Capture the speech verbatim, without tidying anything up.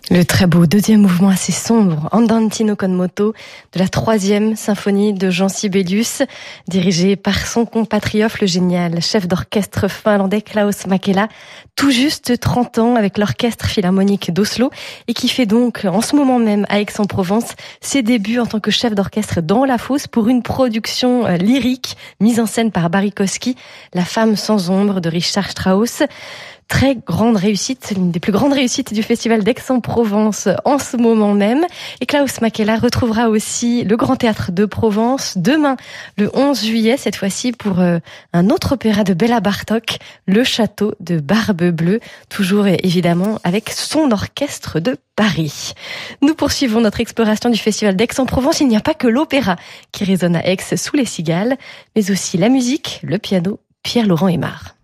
Le très beau deuxième mouvement assez sombre, Andantino con moto, de la troisième symphonie de Jean Sibelius, dirigée par son compatriote, le génial chef d'orchestre finlandais Klaus Mäkelä, tout juste trente ans avec l'orchestre philharmonique d'Oslo, et qui fait donc en ce moment même à Aix-en-Provence ses débuts en tant que chef d'orchestre dans la fosse pour une production lyrique mise en scène par Barikowski, La femme sans ombre de Richard Strauss. Très grande réussite, l'une des plus grandes réussites du festival d'Aix-en-Provence en ce moment même. Et Klaus Mäkelä retrouvera aussi le Grand Théâtre de Provence demain, le onze juillet, cette fois-ci pour euh, un autre opéra de Béla Bartók, Le Château de Barbe Bleue, toujours évidemment avec son orchestre de Paris. Nous poursuivons notre exploration du festival d'Aix-en-Provence. Il n'y a pas que l'opéra qui résonne à Aix sous les cigales, mais aussi la musique, le piano, Pierre-Laurent Aimard.